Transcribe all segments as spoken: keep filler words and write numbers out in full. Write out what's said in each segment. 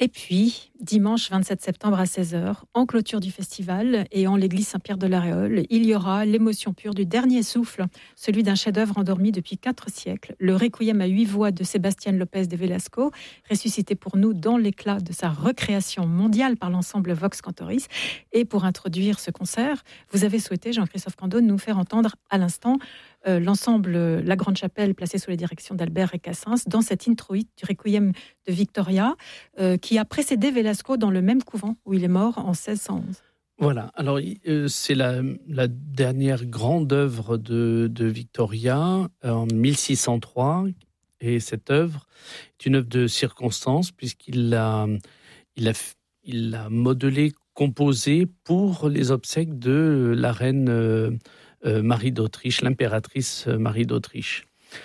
Et puis, dimanche vingt-sept septembre à seize heures, en clôture du festival et en l'église Saint-Pierre de la Réole, il y aura l'émotion pure du dernier souffle, celui d'un chef-d'œuvre endormi depuis quatre siècles, le requiem à huit voix de Sébastien Lopez de Velasco, ressuscité pour nous dans l'éclat de sa recréation mondiale par l'ensemble Vox Cantoris. Et pour introduire ce concert, vous avez souhaité, Jean-Christophe Candeau, nous faire entendre à l'instant Euh, l'ensemble euh, La Grande Chapelle, placée sous la direction d'Albert Recassens, dans cet introït du Requiem de Victoria, euh, qui a précédé Velasco dans le même couvent où il est mort en seize cent onze. Voilà, alors euh, c'est la, la dernière grande œuvre de, de Victoria, euh, en mille six cent trois, et cette œuvre est une œuvre de circonstance, puisqu'il l'a, il a, il l'a modelée, composée pour les obsèques de la reine euh, Euh, Marie d'Autriche, l'impératrice Marie d'Autriche.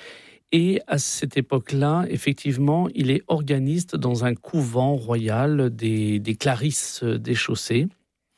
Et à cette époque-là, effectivement, il est organiste dans un couvent royal des, des Clarisses des Chaussées,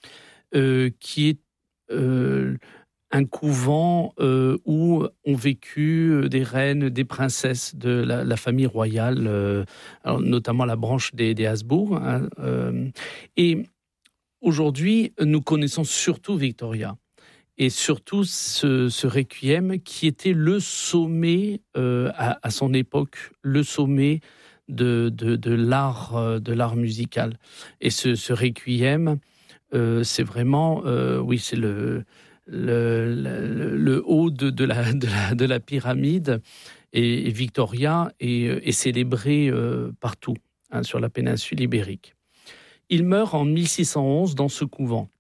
euh, qui est euh, un couvent euh, où ont vécu des reines, des princesses de la, la famille royale, euh, alors notamment la branche des, des Habsbourg. Hein, euh, et aujourd'hui, nous connaissons surtout Victoria. Et surtout ce, ce requiem qui était le sommet euh, à, à son époque, le sommet de, de, de, l'art, de l'art musical. Et ce, ce requiem, euh, c'est vraiment, euh, oui, c'est le, le, le, le haut de, de, la, de, la, de la pyramide. Et, et Victoria est, est célébré euh, partout, hein, sur la péninsule ibérique. Il meurt en mille six cent onze dans ce couvent.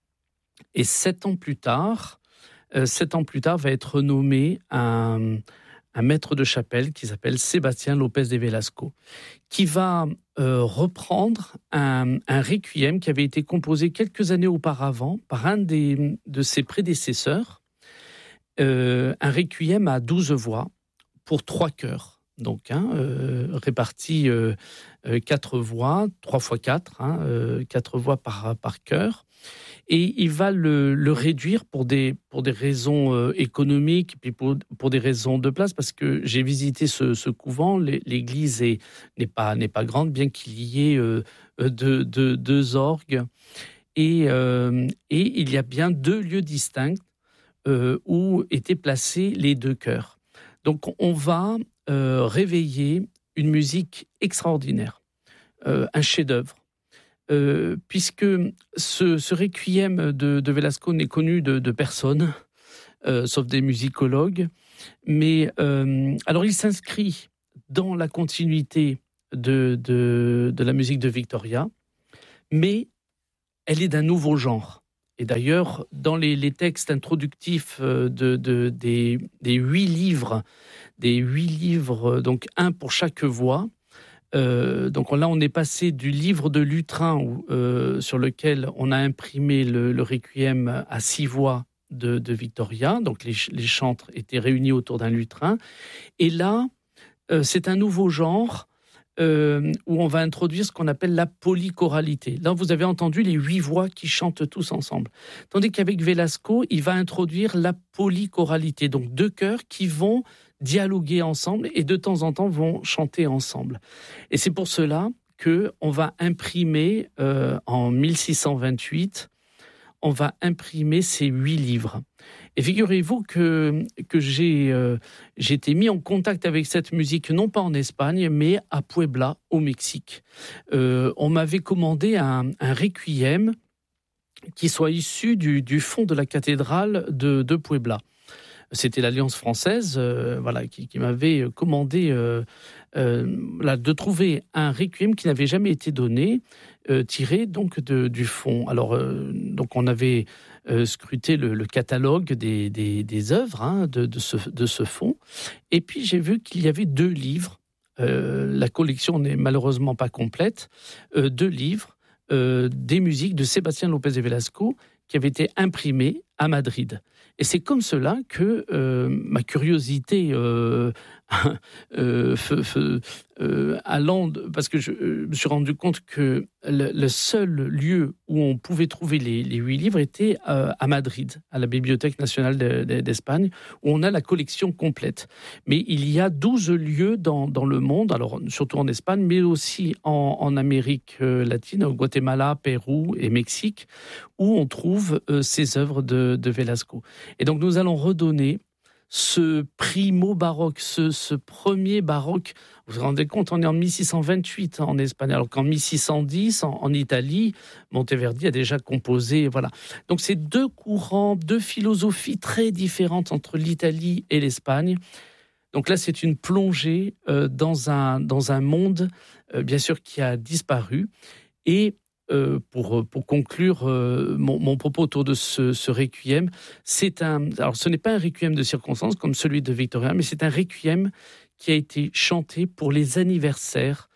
Et sept ans plus tard, euh, sept ans plus tard, va être nommé un, un maître de chapelle qui s'appelle Sébastien Lopez de Velasco, qui va euh, reprendre un, un requiem qui avait été composé quelques années auparavant par un des, de ses prédécesseurs, euh, un requiem à douze voix pour trois chœurs. Donc, hein, euh, répartis euh, euh, quatre voix, trois fois quatre, hein, euh, quatre voix par, par chœur. Et il va le, le réduire pour des, pour des raisons euh, économiques, puis pour, pour des raisons de place, parce que j'ai visité ce, ce couvent, l'église est, n'est, pas, n'est pas grande, bien qu'il y ait euh, deux, deux, deux orgues. Et, euh, et il y a bien deux lieux distincts euh, où étaient placés les deux chœurs. Donc on va euh, réveiller une musique extraordinaire, euh, un chef-d'œuvre. Euh, puisque ce, ce requiem de, de Velasco n'est connu de, de personne, euh, sauf des musicologues. Mais euh, alors il s'inscrit dans la continuité de, de, de la musique de Victoria, mais elle est d'un nouveau genre. Et d'ailleurs, dans les, les textes introductifs de, de, des, des huit livres, des huit livres, donc un pour chaque voix. Euh, donc là, on est passé du livre de Lutrin où, euh, sur lequel on a imprimé le, le requiem à six voix de, de Victoria. Donc les, les chantres étaient réunis autour d'un lutrin. Et là, euh, c'est un nouveau genre euh, où on va introduire ce qu'on appelle la polychoralité. Là, vous avez entendu les huit voix qui chantent tous ensemble. Tandis qu'avec Velasco, il va introduire la polychoralité. Donc deux chœurs qui vont dialoguer ensemble et de temps en temps vont chanter ensemble. Et c'est pour cela qu'on va imprimer euh, en mille six cent vingt-huit, on va imprimer ces huit livres. Et figurez-vous que, que j'ai, euh, j'ai été mis en contact avec cette musique, non pas en Espagne, mais à Puebla, au Mexique. Euh, on m'avait commandé un, un requiem qui soit issu du, du fond de la cathédrale de, de Puebla. C'était l'Alliance française euh, voilà, qui, qui m'avait commandé euh, euh, là, de trouver un requiem qui n'avait jamais été donné, euh, tiré donc de, du fond. Alors, euh, donc on avait euh, scruté le, le catalogue des, des, des œuvres hein, de, de, ce, de ce fond. Et puis j'ai vu qu'il y avait deux livres. Euh, la collection n'est malheureusement pas complète. Euh, deux livres, euh, des musiques de Sébastien Lopez de Velasco qui avaient été imprimées à Madrid. Et c'est comme cela que euh, ma curiosité euh, euh, f- f- euh, allant, de- parce que je euh, me suis rendu compte que le, le seul lieu où on pouvait trouver les, les huit livres était euh, à Madrid, à la Bibliothèque nationale de- de- d'Espagne, où on a la collection complète. Mais il y a douze lieux dans, dans le monde, alors surtout en Espagne, mais aussi en, en Amérique euh, latine, au Guatemala, Pérou et Mexique, où on trouve euh, ces œuvres de, de Velasco. Et donc nous allons redonner ce primo baroque, ce, ce premier baroque. Vous vous rendez compte, on est en mille six cent vingt-huit en Espagne, alors qu'en mille six cent dix, en, en Italie, Monteverdi a déjà composé. Voilà. Donc c'est deux courants, deux philosophies très différentes entre l'Italie et l'Espagne. Donc là, c'est une plongée euh, dans, un, dans un monde, euh, bien sûr, qui a disparu. Et euh, pour, pour conclure euh, mon, mon propos autour de ce, ce requiem, c'est un, alors ce n'est pas un requiem de circonstance comme celui de Victoria, mais c'est un requiem qui a été chanté pour les anniversaires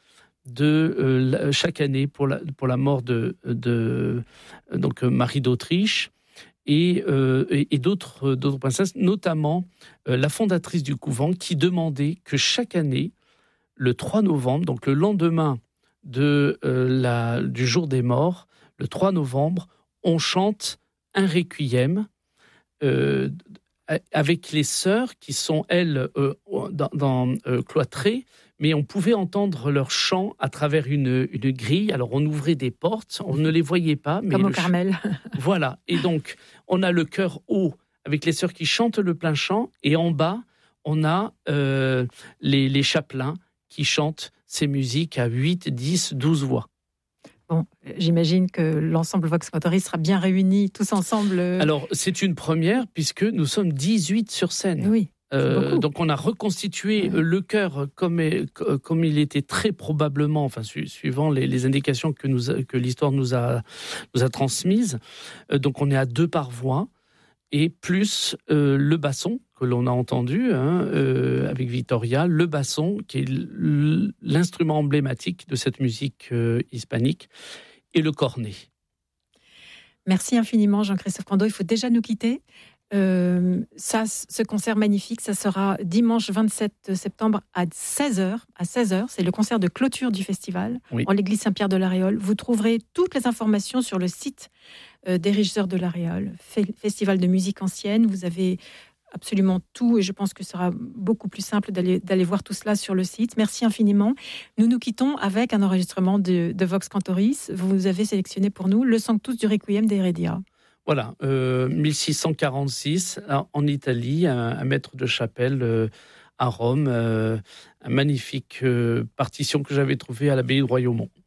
de euh, la- chaque année pour la, pour la mort de, de donc Marie d'Autriche et, euh, et, et d'autres, d'autres princesses, notamment euh, la fondatrice du couvent qui demandait que chaque année, le trois novembre, donc le lendemain de, euh, la, du jour des morts, le trois novembre, on chante un requiem euh, avec les sœurs qui sont, elles, euh, dans, dans, euh, cloîtrées, mais on pouvait entendre leur chant à travers une, une grille. Alors on ouvrait des portes, on ne les voyait pas. Mais Comme au le Carmel. ch- Voilà. Et donc, on a le chœur haut avec les sœurs qui chantent le plein chant, et en bas, on a euh, les, les chapelains qui chantent ces musiques à huit, dix, douze voix. Bon, j'imagine que l'ensemble Vox Cantoris sera bien réuni tous ensemble. euh, Alors, c'est une première puisque nous sommes dix-huit sur scène. Oui, c'est Euh, beaucoup. donc on a reconstitué Ouais. le chœur comme, est- comme il était très probablement, enfin su- suivant les, les indications que, nous a- que l'histoire nous a, nous a transmises. Euh, donc on est à deux par voix et plus euh, le basson que l'on a entendu hein, euh, avec Victoria, le basson qui est l- l'instrument emblématique de cette musique euh, hispanique, et le cornet. Merci infiniment, Jean-Christophe Candeau. Il faut déjà nous quitter. Euh, ça, ce concert magnifique, ça sera dimanche vingt-sept septembre à seize heures. À seize heures, c'est le concert de clôture du festival Oui. en l'église Saint-Pierre de la Réole. Vous trouverez toutes les informations sur le site euh, des régisseurs de la Réole, Fe- Festival de musique ancienne. Vous avez absolument tout et je pense que ce sera beaucoup plus simple d'aller, d'aller voir tout cela sur le site. Merci infiniment. Nous nous quittons avec un enregistrement de, de Vox Cantoris. Vous avez sélectionné pour nous le Sanctus du Requiem d'Heredia. Voilà, euh, mille six cent quarante-six, en Italie, un, un maître de chapelle euh, à Rome, euh, un magnifique euh, partition que j'avais trouvée à l'abbaye de Royaumont.